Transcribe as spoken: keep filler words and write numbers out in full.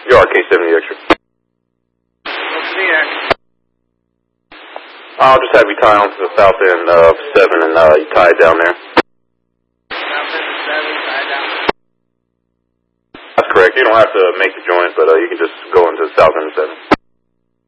You are K seventy extra. What's the X? I'll just have you tie on to the south end of seven and uh, you tie it down there. South end of seven, tie down. That's correct. You don't have to make the joint, but uh, you can just go into the south end of seven.